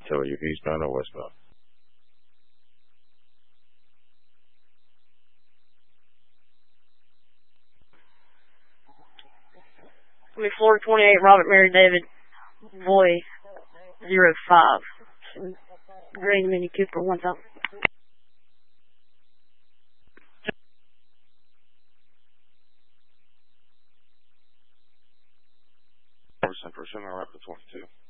tell you eastbound or westbound. Floor 28, Robert Mary David, Boy 05. Green Mini Cooper 1000. Percent, I'm up to 22.